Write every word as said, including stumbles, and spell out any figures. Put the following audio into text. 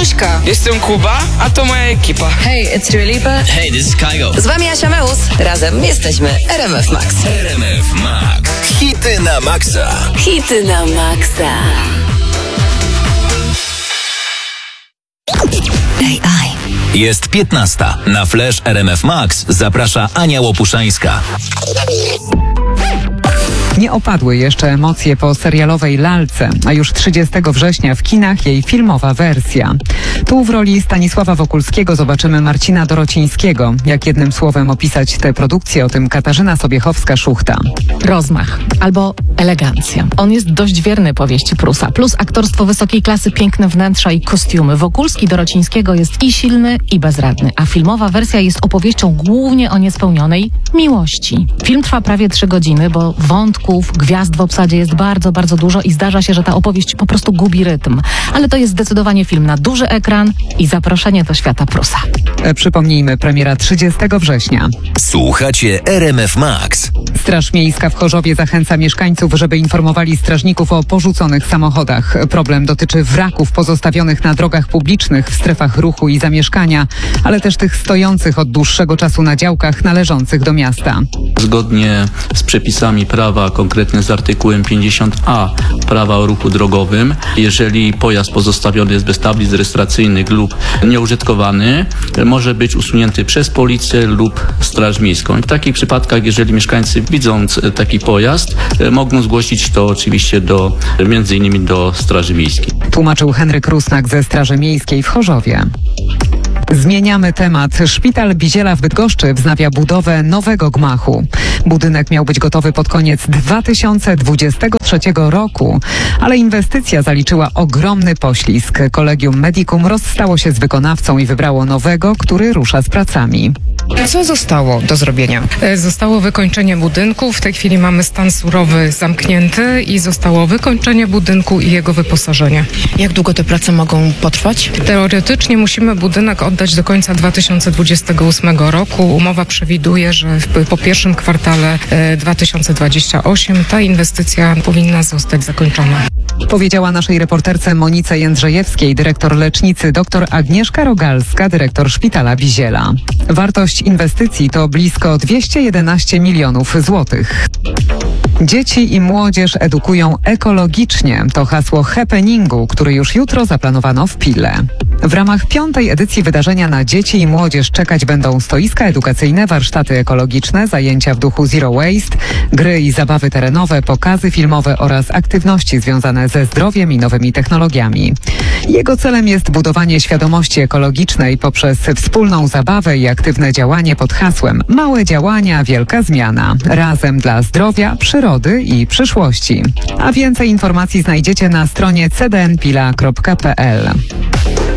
Zuśka. Jestem Kuba, a to moja ekipa. Hey, it's Dua Lipa. Hey, this is Kygo. Z wami Asia Meus. Razem jesteśmy R M F Max. R M F Max. Hity na maksa. Hity na maksa. A I. Jest piętnasta. Na Flash R M F Max zaprasza Ania Łopuszańska. Nie opadły jeszcze emocje po serialowej Lalce, a już trzydziestego września w kinach jej filmowa wersja. Tu w roli Stanisława Wokulskiego zobaczymy Marcina Dorocińskiego. Jak jednym słowem opisać tę produkcję, o tym Katarzyna Sobiechowska-Szuchta. Rozmach albo elegancja. On jest dość wierny powieści Prusa. Plus aktorstwo wysokiej klasy, piękne wnętrza i kostiumy. Wokulski Dorocińskiego jest i silny, i bezradny, a filmowa wersja jest opowieścią głównie o niespełnionej miłości. Film trwa prawie trzy godziny, bo wątków, gwiazd w obsadzie jest bardzo, bardzo dużo i zdarza się, że ta opowieść po prostu gubi rytm. Ale to jest zdecydowanie film na duży ekran i zaproszenie do świata Prusa. E, przypomnijmy, premiera trzydziestego września. Słuchacie R M F Max. Straż Miejska w Chorzowie zachęca mieszkańców, żeby informowali strażników o porzuconych samochodach. Problem dotyczy wraków pozostawionych na drogach publicznych, w strefach ruchu i zamieszkania, ale też tych stojących od dłuższego czasu na działkach należących do miasta. Zgodnie z przepisami prawa, konkretnie z artykułem pięćdziesiąt a prawa o ruchu drogowym, jeżeli pojazd pozostawiony jest bez tablic rejestracyjnych lub nieużytkowany, może być usunięty przez policję lub straż miejską. W takich przypadkach, jeżeli mieszkańcy widząc taki pojazd, mogą zgłosić to oczywiście do, między innymi do Straży Miejskiej. Tłumaczył Henryk Rusnak ze Straży Miejskiej w Chorzowie. Zmieniamy temat. Szpital Biziela w Bydgoszczy wznawia budowę nowego gmachu. Budynek miał być gotowy pod koniec dwa tysiące dwudziestego trzeciego roku, ale inwestycja zaliczyła ogromny poślizg. Kolegium Medicum rozstało się z wykonawcą i wybrało nowego, który rusza z pracami. Co zostało do zrobienia? Zostało wykończenie budynku. W tej chwili mamy stan surowy zamknięty i zostało wykończenie budynku i jego wyposażenie. Jak długo te prace mogą potrwać? Teoretycznie musimy budynek oddać do końca dwa tysiące dwudziestego ósmego roku. Umowa przewiduje, że w, po pierwszym kwartale dwa tysiące dwudziestego ósmego ta inwestycja powinna zostać zakończona. Powiedziała naszej reporterce Monice Jędrzejewskiej, dyrektor lecznicy, dr Agnieszka Rogalska, dyrektor Szpitala Biziela. Wartość inwestycji to blisko dwieście jedenaście milionów złotych. Dzieci i młodzież edukują ekologicznie. To hasło happeningu, który już jutro zaplanowano w Pile. W ramach piątej edycji wydarzenia na dzieci i młodzież czekać będą stoiska edukacyjne, warsztaty ekologiczne, zajęcia w duchu Zero Waste, gry i zabawy terenowe, pokazy filmowe oraz aktywności związane ze zdrowiem i nowymi technologiami. Jego celem jest budowanie świadomości ekologicznej poprzez wspólną zabawę i aktywne działanie pod hasłem Małe działania, wielka zmiana. Razem dla zdrowia, przyrody i przyszłości. A więcej informacji znajdziecie na stronie c d n pila kropka p l.